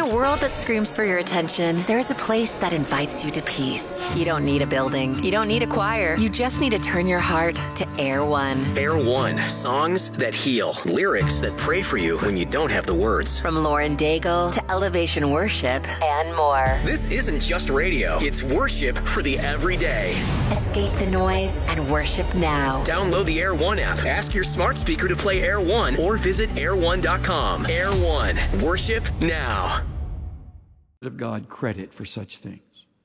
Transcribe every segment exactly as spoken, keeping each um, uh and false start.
a world that screams for your attention, there is a place that invites you to peace. You don't need a building. You don't need a choir. You just need to turn your heart to Air One. Air One. Songs that heal. Lyrics that pray for you when you don't have the words. From Lauren Daigle to Elevation Worship and more. This isn't just radio. It's worship for the everyday. Escape the noise and worship now. Download the Air One app. Ask your smart speaker to play Air One or visit air one dot com. Air One. Worship now. Give God credit for such things.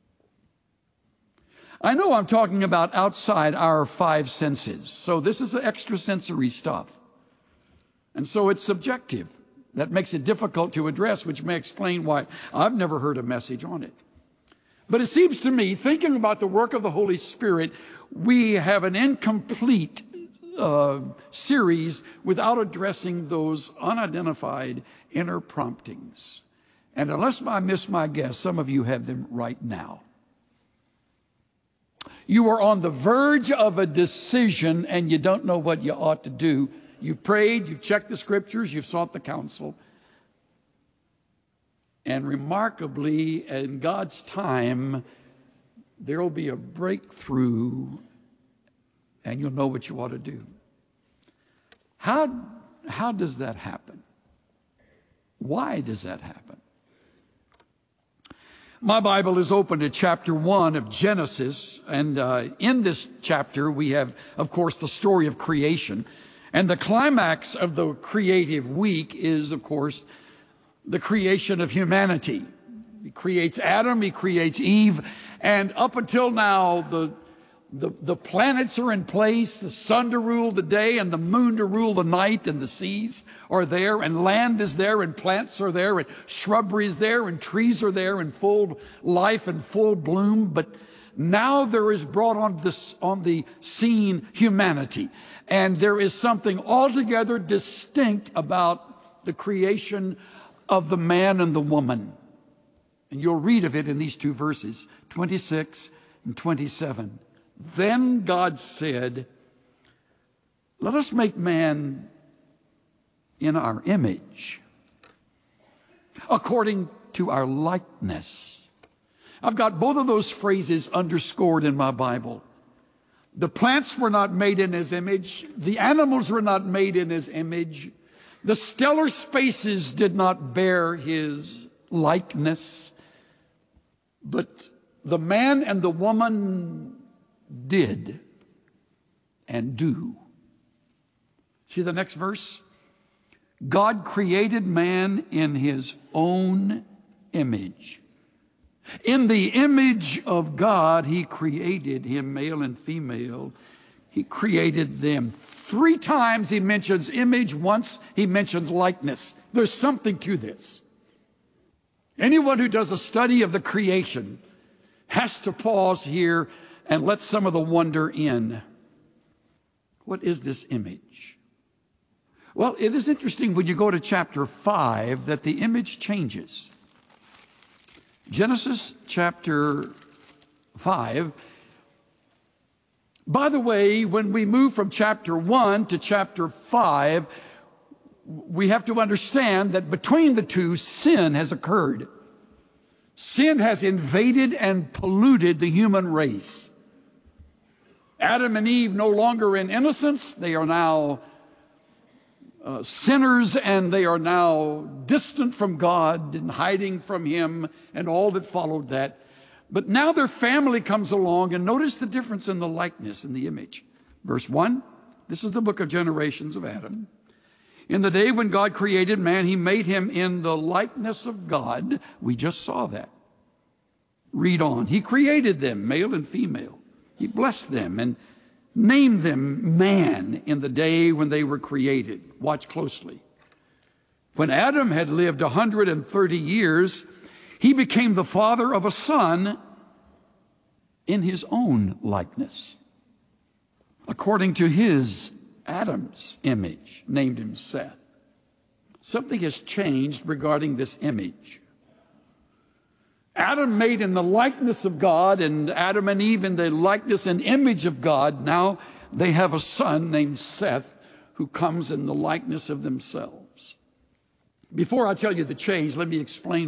I know I'm talking about outside our five senses, so this is extrasensory stuff. And so it's subjective. That makes it difficult to address, which may explain why I've never heard a message on it. But it seems to me, thinking about the work of the Holy Spirit, we have an incomplete uh, series without addressing those unidentified inner promptings. And unless I miss my guess, some of you have them right now. You are on the verge of a decision and you don't know what you ought to do. You've prayed, you've checked the scriptures, you've sought the counsel. And remarkably, in God's time, there will be a breakthrough and you'll know what you ought to do. How, how does that happen? Why does that happen? My Bible is open to chapter one of Genesis, and uh, in this chapter we have, of course, the story of creation. And the climax of the creative week is, of course, the creation of humanity. He creates Adam, he creates Eve, and up until now, the, the, the planets are in place, the sun to rule the day and the moon to rule the night, and the seas are there, and land is there, and plants are there, and shrubbery is there, and trees are there in full life and full bloom. But now there is brought on, this, on the scene humanity, and there is something altogether distinct about the creation of the man and the woman. And you'll read of it in these two verses, twenty-six and twenty-seven. Then God said, let us make man in our image, according to our likeness. I've got both of those phrases underscored in my Bible. The plants were not made in his image. The animals were not made in his image. The stellar spaces did not bear his likeness. But the man and the woman did and do. See the next verse? God created man in his own image. In the image of God, he created him, male and female. He created them. Three times he mentions image, once he mentions likeness. There's something to this. Anyone who does a study of the creation has to pause here and let some of the wonder in. What is this image? Well, it is interesting when you go to chapter five that the image changes. Genesis chapter five. By the way, when we move from chapter one to chapter five, we have to understand that between the two, sin has occurred. Sin has invaded and polluted the human race. Adam and Eve no longer in innocence. They are now uh, sinners, and they are now distant from God and hiding from him and all that followed that. But now their family comes along, and notice the difference in the likeness and the image. Verse one, this is the book of generations of Adam. In the day when God created man, he made him in the likeness of God. We just saw that. Read on. He created them, male and female. He blessed them and named them man in the day when they were created. Watch closely. When Adam had lived one hundred thirty years, he became the father of a son in his own likeness, according to his, Adam's, image, named him Seth. Something has changed regarding this image. Adam made in the likeness of God, and Adam and Eve in the likeness and image of God. Now they have a son named Seth who comes in the likeness of themselves. Before I tell you the change, let me explain